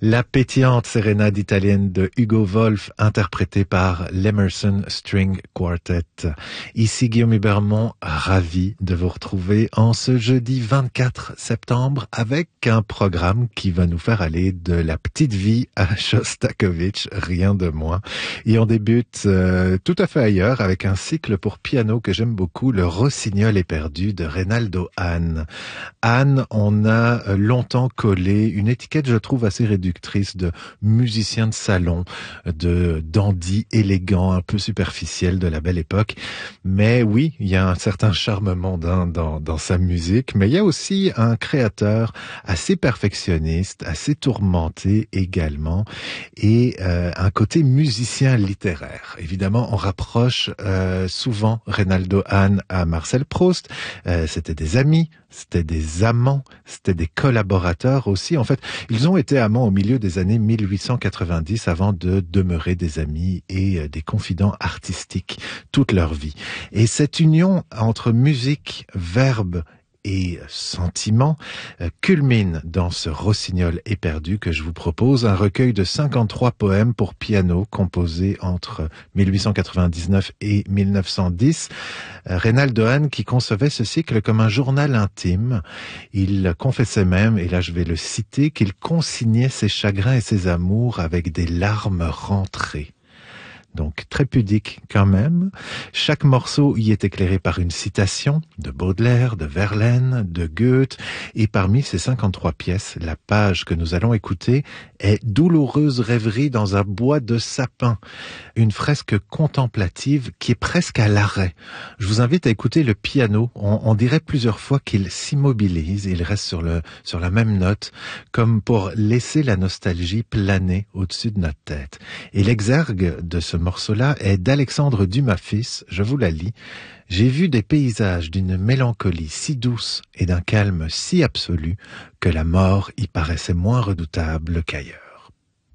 La pétillante sérénade italienne de Hugo Wolf, interprétée par l'Emerson String Quartet. Ici Guillaume Hubermont, ravi de vous retrouver en ce jeudi 24 septembre avec un programme qui va nous faire aller de la petite vie à Shostakovich, rien de moins. Et on débute tout à fait ailleurs avec un cycle pour piano que j'aime beaucoup, le Rossignol éperdu de Reynaldo Hahn. Hahn, on a longtemps collé une étiquette, je trouve, assez réductrice de musicien de salon, de dandy élégant, un peu superficiel de la belle époque. Mais oui, il y a un certain charme mondain dans sa musique, mais il y a aussi un créateur assez perfectionniste, assez tourmenté également, et un côté musicien littéraire. Évidemment, on rapproche souvent Reynaldo Hahn à Marcel Proust. C'était des amis, c'était des amants, c'était des collaborateurs aussi. En fait, ils ont été amants au milieu des années 1890 avant de demeurer des amis et des confidents artistiques toute leur vie. Et cette union entre musique, verbe et sentiment culmine dans ce Rossignol éperdu que je vous propose, un recueil de 53 poèmes pour piano composés entre 1899 et 1910. Reynaldo Hahn qui concevait ce cycle comme un journal intime. Il confessait même, et là je vais le citer, qu'il consignait ses chagrins et ses amours avec des larmes rentrées. Donc très pudique quand même. Chaque morceau y est éclairé par une citation de Baudelaire, de Verlaine, de Goethe, et parmi ces 53 pièces, la page que nous allons écouter est Douloureuse rêverie dans un bois de sapin, une fresque contemplative qui est presque à l'arrêt. Je vous invite à écouter le piano, on dirait plusieurs fois qu'il s'immobilise, il reste sur la même note, comme pour laisser la nostalgie planer au-dessus de notre tête. Et l'exergue de ce morceau-là est d'Alexandre Dumas fils, je vous la lis. J'ai vu des paysages d'une mélancolie si douce et d'un calme si absolu que la mort y paraissait moins redoutable qu'ailleurs.